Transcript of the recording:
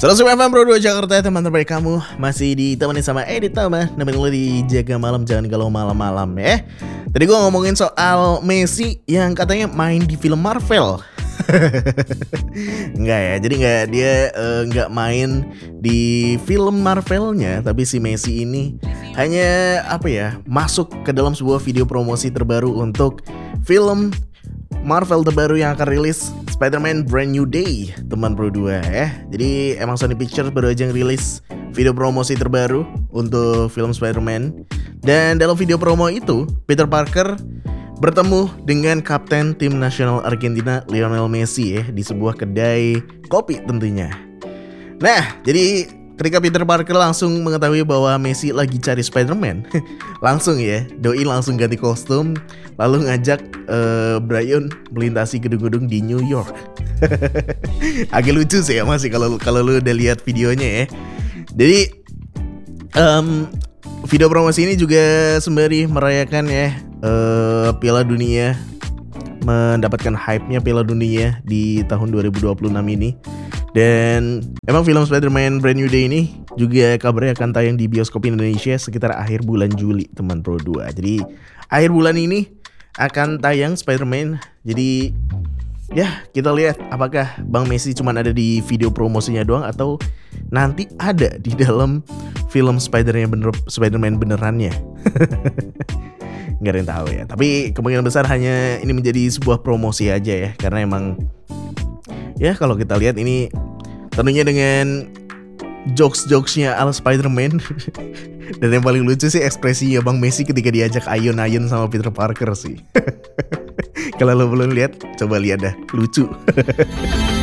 FM Bro 2 Jakarta, teman terbaik kamu. Masih ditemani sama Edit Tama. Nemenin lo di Jaga Malam, jangan galau malam-malam ya. Tadi gue ngomongin soal Messi yang katanya main di film Marvel. Enggak ya, jadi dia nggak main di film Marvelnya, tapi si Messi ini hanya masuk ke dalam sebuah video promosi terbaru untuk film Marvel terbaru yang akan rilis, Spider-Man Brand New Day, teman Bro 2 ya. Jadi emang Sony Pictures baru aja ngerilis video promosi terbaru untuk film Spider-Man. Dan dalam video promo itu, Peter Parker bertemu dengan kapten tim nasional Argentina Lionel Messi ya, di sebuah kedai kopi tentunya. Nah, jadi ketika Peter Parker langsung mengetahui bahwa Messi lagi cari Spider-Man, langsung ya, doi langsung ganti kostum, lalu ngajak Brian melintasi gedung-gedung di New York. Agak lucu sih ya masih kalau lu udah lihat videonya ya. Jadi video promosi ini juga sembari merayakan ya Piala Dunia, mendapatkan hype-nya Piala Dunia di tahun 2026 ini. Dan emang film Spider-Man Brand New Day ini juga kabarnya akan tayang di bioskop Indonesia sekitar akhir bulan Juli, teman Pro 2. Jadi akhir bulan ini akan tayang Spider-Man. Jadi ya kita lihat apakah Bang Messi cuma ada di video promosinya doang atau nanti ada di dalam film Spider-Man benerannya. Nggak ada yang tahu ya. Tapi kemungkinan besar hanya ini menjadi sebuah promosi aja ya, karena emang ya kalau kita lihat ini tentunya dengan jokes-jokesnya ala Spider-Man. Dan yang paling lucu sih ekspresinya Bang Messi ketika diajak ayun-ayun sama Peter Parker sih. Kalau lo belum lihat, coba lihat dah, lucu.